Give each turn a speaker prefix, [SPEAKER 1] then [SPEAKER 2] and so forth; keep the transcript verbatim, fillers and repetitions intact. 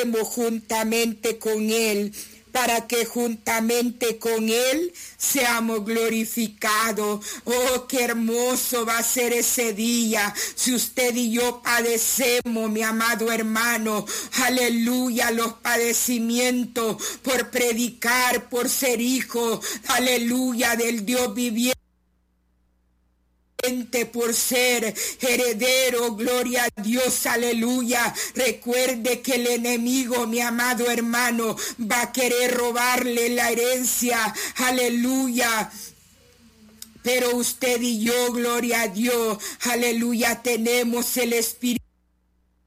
[SPEAKER 1] padecemos juntamente con Él, para que juntamente con Él seamos glorificados. Oh, qué hermoso va a ser ese día, si usted y yo padecemos, mi amado hermano, aleluya, los padecimientos por predicar, por ser hijo, aleluya, del Dios viviente, por ser heredero, gloria a Dios, aleluya. Recuerde que el enemigo, mi amado hermano, va a querer robarle la herencia, aleluya. Pero usted y yo, gloria a Dios, aleluya, tenemos el Espíritu